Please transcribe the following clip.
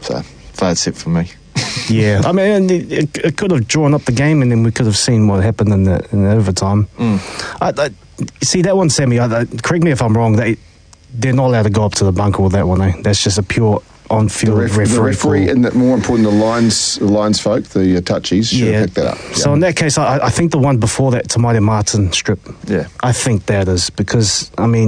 So, that's it for me. Yeah, I mean, it could have drawn up the game, and then we could have seen what happened in the overtime. I see that one, Sammy. Correct me if I'm wrong. They're not allowed to go up to the bunker with that one. That's just a pure on-field the referee, and more important, the lines folk, the touchies, should have picked that up. Yeah. So in that case, I think the one before that, Tamaiti Martin strip. Yeah, I think that is because I mean,